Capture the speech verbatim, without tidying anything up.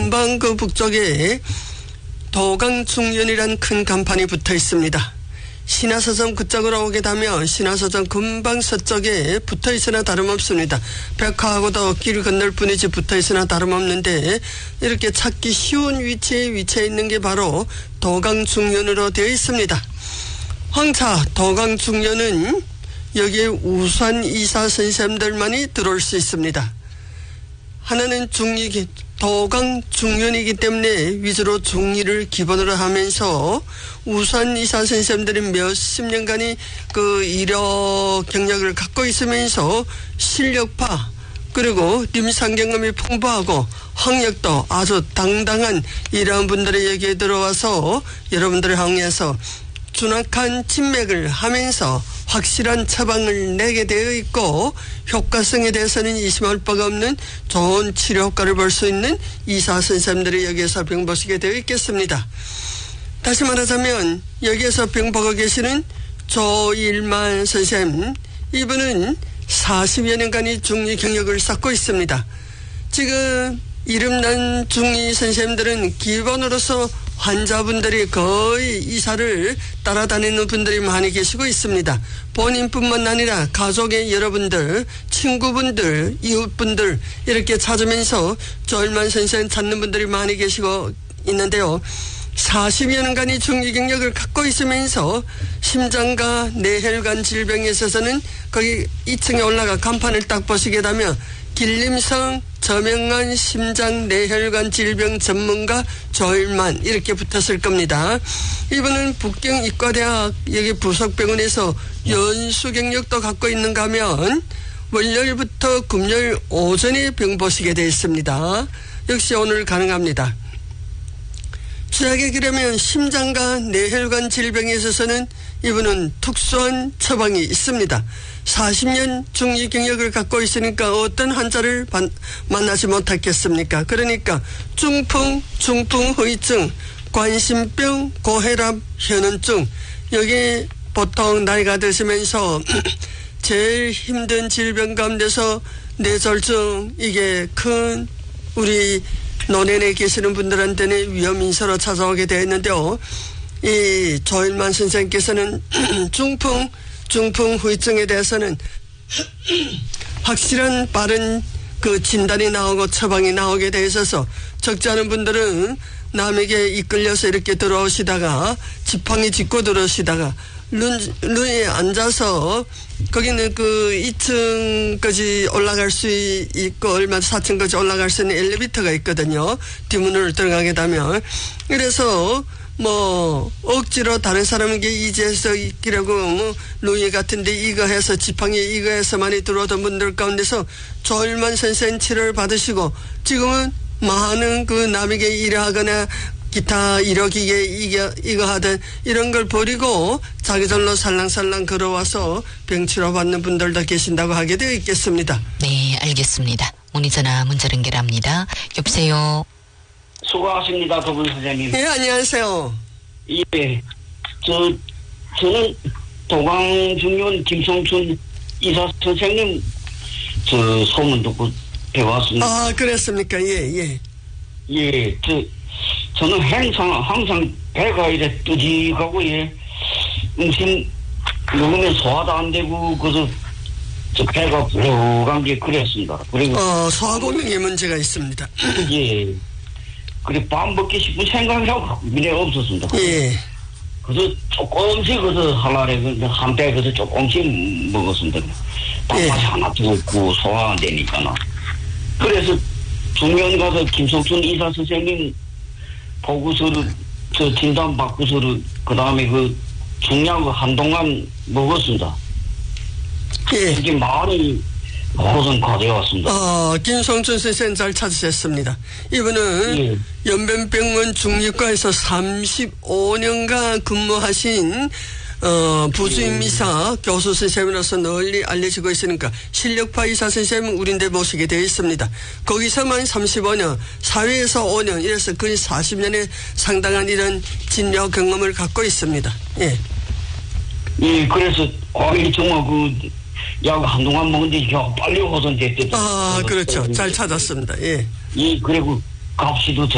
금방 그 북쪽에 도강중연이란 큰 간판이 붙어 있습니다. 신화서점 그쪽으로 오게 되면 신화서점 금방 서쪽에 붙어 있으나 다름없습니다. 벽화하고도 길 건널 뿐이지 붙어 있으나 다름없는데 이렇게 찾기 쉬운 위치에 위치해 있는 게 바로 도강중연으로 되어 있습니다. 황차 도강중연은 여기에 우수한 이사 선생님들만이 들어올 수 있습니다. 하나는 중리, 도강 중연이기 때문에 위주로 중리를 기본으로 하면서 우수한 이사 선생님들이 몇십 년간이 그 이력 경력을 갖고 있으면서 실력파 그리고 임상 경험이 풍부하고 학력도 아주 당당한 이러한 분들이 여기에 들어와서 여러분들을 향해서 준악한 진맥을 하면서 확실한 처방을 내게 되어 있고 효과성에 대해서는 의심할 바가 없는 좋은 치료 효과를 볼 수 있는 이사 선생님들이 여기에서 병 보시게 되어 있겠습니다. 다시 말하자면 여기에서 병 보고 계시는 조일만 선생님, 이분은 사십여 년간의 중리 경력을 쌓고 있습니다. 지금 이름난 중리 선생님들은 기본으로서 환자분들이 거의 이사를 따라다니는 분들이 많이 계시고 있습니다. 본인뿐만 아니라 가족의 여러분들, 친구분들, 이웃분들 이렇게 찾으면서 조일만 선생 찾는 분들이 많이 계시고 있는데요. 사십여 년간의 중리 경력을 갖고 있으면서 심장과 뇌혈관 질병에 있어서는 거기 이 층에 올라가 간판을 딱 보시게 되면 길림성 저명한 심장 뇌혈관 질병 전문가 조일만 이렇게 붙었을 겁니다. 이분은 북경의과대학 여기 부속병원에서 연수 경력도 갖고 있는가 하면 월요일부터 금요일 오전에 병 보시게 되어 있습니다. 역시 오늘 가능합니다. 주약에 그러면 심장과 뇌혈관 질병에 있어서는 이분은 특수한 처방이 있습니다. 사십 년 중리 경력을 갖고 있으니까 어떤 환자를 만나지 못했겠습니까? 그러니까 중풍, 중풍후유증, 관심병, 고혈압, 현원증 여기 보통 나이가 드시면서 제일 힘든 질병 가운데서 뇌졸중 이게 큰 우리 노년에 계시는 분들한테는 위험인서로 찾아오게 되었는데요. 이 조일만 선생님께서는 중풍, 중풍 후유증에 대해서는 확실한 빠른 그 진단이 나오고 처방이 나오게 돼 있어서 적지 않은 분들은 남에게 이끌려서 이렇게 들어오시다가 지팡이 짚고 들어오시다가 룬, 룬에 앉아서 거기는 그 이 층까지 올라갈 수 있고 얼마 사 층까지 올라갈 수 있는 엘리베이터가 있거든요. 뒷문으로 들어가게 되면. 그래서 뭐 억지로 다른 사람에게 이제해서 있기라고 뭐 루이 같은데 이거 해서 지팡이 이거 해서 많이 들어오던 분들 가운데서 조일만 선생 치료를 받으시고 지금은 많은 그 남에게 일하거나 기타 이러기에 이거, 이거 하든 이런 걸 버리고 자기들로 살랑살랑 걸어와서 병치료 받는 분들도 계신다고 하게 되어 있겠습니다. 네, 알겠습니다. 문의전화 문자 연결합니다. 여보세요. 수고하십니다, 두 분 선생님. 네, 안녕하세요. 예, 저, 저는 도강중년 김성춘 이사 선생님 저 소문 듣고 배웠습니다. 아, 그랬습니까? 예, 예. 예, 저, 저는 항상, 항상 배가 이래 뜨지가고, 예, 음식 먹으면 소화도 안 되고, 그래서 저 배가 부룩한 게 그랬습니다. 그리고. 어, 소화功능에 문제가 있습니다. 예. 그리고 밥 먹기 싶은 생각이라고 미래 없었습니다. 예. 그래서 조금씩 그래서 하나래 한때 그래서 조금씩 먹었습니다. 밥맛이 예. 하나도 없고 소화 안 되니까나. 그래서 중년 가서 김성춘 이사 선생님 보고서를 저 진단 받고서를 그 다음에 그 중량을 한동안 먹었습니다. 예. 이게 많이 호전화되어 왔습니다. 어, 김성춘 선생 잘 찾으셨습니다. 이분은 예. 연변병원 중리과에서 삼십오 년간 근무하신 어, 부주임이사 예. 교수 선생님으로서 널리 알려지고 있으니까 실력파 이사 선생님은 우리인데 모시게 되어 있습니다. 거기서만 삼십오 년, 사회에서 오 년, 이래서 거의 사십 년에 상당한 이런 진료 경험을 갖고 있습니다. 예. 예, 그래서 거의 정말 그 약 한동안 먹은데 야 빨리 호전됐대. 아, 그렇죠. 잘 찾았습니다. 예. 예, 그리고 값이도